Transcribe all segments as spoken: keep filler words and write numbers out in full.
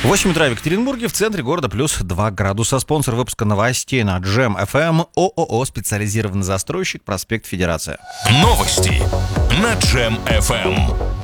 восемь утра в Екатеринбурге, в центре города плюс два градуса. Спонсор выпуска новостей на Джем эф эм ООО «Специализированный застройщик», проспект Федерация. Новости на Джем эф эм.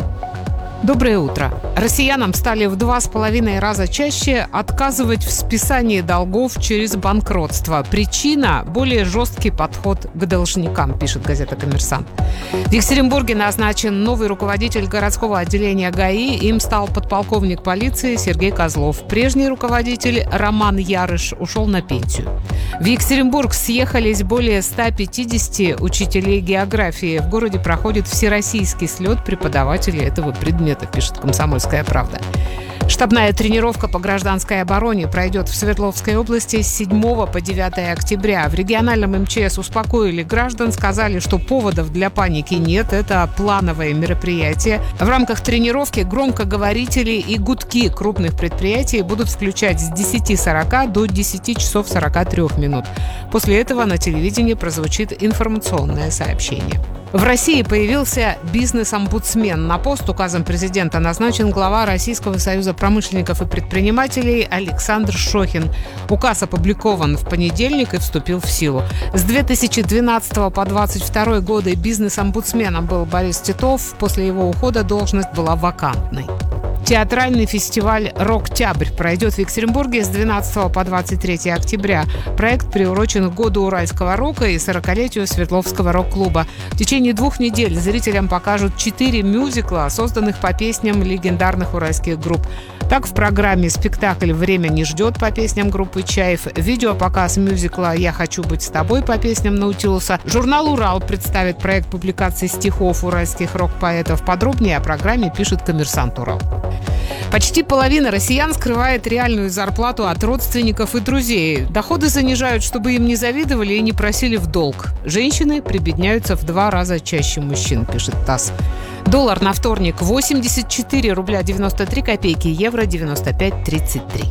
Доброе утро. Россиянам стали в два с половиной раза чаще отказывать в списании долгов через банкротство. Причина – более жесткий подход к должникам, пишет газета «Коммерсант». В Екатеринбурге назначен новый руководитель городского отделения ГАИ. Им стал подполковник полиции Сергей Козлов. Прежний руководитель Роман Ярыш ушел на пенсию. В Екатеринбург съехались более ста пятидесяти учителей географии. В городе проходит всероссийский слет преподавателей этого предмета, пишет «Комсомольская правда». Штабная тренировка по гражданской обороне пройдет в Свердловской области с седьмого по девятое октября. В региональном эм че эс успокоили граждан, сказали, что поводов для паники нет, это плановое мероприятие. В рамках тренировки громкоговорители и гудки крупных предприятий будут включать с десяти сорока до десяти часов сорока трёх минут. После этого на телевидении прозвучит информационное сообщение. В России появился бизнес-омбудсмен. На пост указом президента назначен глава Российского союза промышленников и предпринимателей Александр Шохин. Указ опубликован в понедельник и вступил в силу. С две тысячи двенадцатого по двадцать второй годы бизнес-омбудсменом был Борис Титов. После его ухода должность была вакантной. Театральный фестиваль «Роктябрь» пройдет в Екатеринбурге с двенадцатого по двадцать третье октября. Проект приурочен к году уральского рока и сорокалетию Свердловского рок-клуба. В течение двух недель зрителям покажут четыре мюзикла, созданных по песням легендарных уральских групп. Так, в программе спектакль «Время не ждет» по песням группы «Чаев», видеопоказ мюзикла «Я хочу быть с тобой» по песням Наутилуса. Журнал «Урал» представит проект публикации стихов уральских рок-поэтов. Подробнее о программе пишет «Коммерсант Урал». Почти половина россиян скрывает реальную зарплату от родственников и друзей. Доходы занижают, чтобы им не завидовали и не просили в долг. Женщины прибедняются в два раза чаще мужчин, пишет ТАСС. Доллар на вторник восемьдесят четыре рубля девяносто три копейки, евро девяносто пять тридцать три.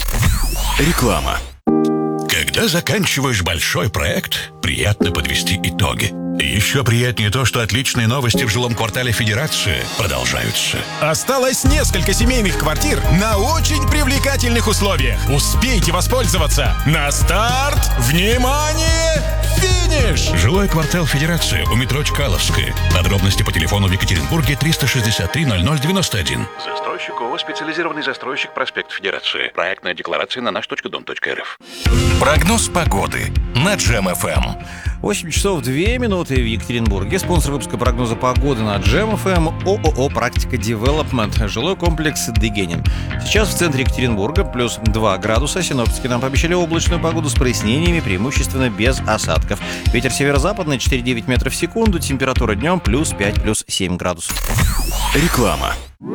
Реклама. Когда заканчиваешь большой проект, приятно подвести итоги. Еще приятнее то, что отличные новости в жилом квартале Федерации продолжаются. Осталось несколько семейных квартир на очень привлекательных условиях. Успейте воспользоваться. На старт! Внимание! Финиш! Жилой квартал Федерации у метро Чкаловская. Подробности по телефону в Екатеринбурге триста шестьдесят три ноль ноль девяносто один. Застройщик ООО «Специализированный застройщик», проспект Федерации. Проектная декларация на наш точка дом точка эр эф. Прогноз погоды на Джем эф эм. восемь часов две минуты в Екатеринбурге. Спонсор выпуска прогноза погоды на Джем эф эм ООО «Практика Девелопмент». Жилой комплекс Дегенин. Сейчас в центре Екатеринбурга плюс два градуса. Синоптики нам пообещали облачную погоду с прояснениями, преимущественно без осадков. Ветер северо-западный четыре целых девять метров в секунду. Температура днем плюс пять, плюс семь градусов. Реклама.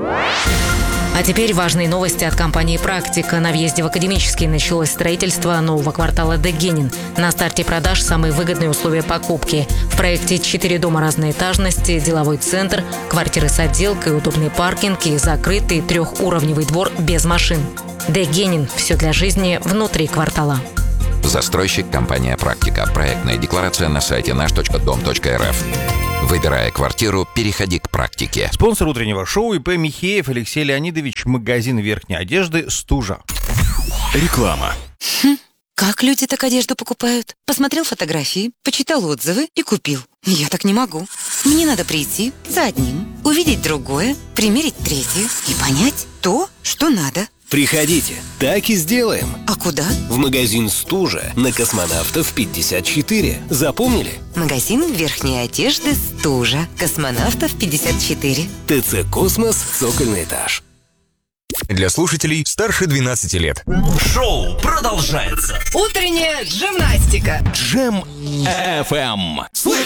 А теперь важные новости от компании «Практика». На въезде в Академический началось строительство нового квартала Дегенин. На старте продаж самые выгодные условия покупки. В проекте четыре дома разной этажности, деловой центр, квартиры с отделкой, удобный паркинг и закрытый трехуровневый двор без машин. Дегенин. Все для жизни внутри квартала. Застройщик компания «Практика». Проектная декларация на сайте наш точка дом точка эр эф. Выбирая квартиру, переходи к «Практике». Спонсор утреннего шоу ИП Михеев Алексей Леонидович, магазин верхней одежды «Стужа». Реклама. Хм, как люди так одежду покупают? Посмотрел фотографии, почитал отзывы и купил. Я так не могу. Мне надо прийти за одним, увидеть другое, примерить третье и понять то, что надо. Приходите, так и сделаем. А куда? В магазин «Стужа» на Космонавтов пятьдесят четыре. Запомнили? Магазин верхней одежды «Стужа». Космонавтов пятьдесят четыре. ТЦ «Космос», цокольный этаж. Для слушателей старше двенадцати лет. Шоу продолжается. Утренняя гимнастика. Джем эф эм.